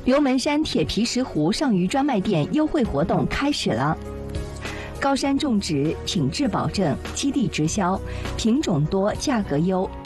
刘门山铁皮石斛上虞专卖店优惠活动开始了。高山种植，品质保证，基地直销，品种多，价格优，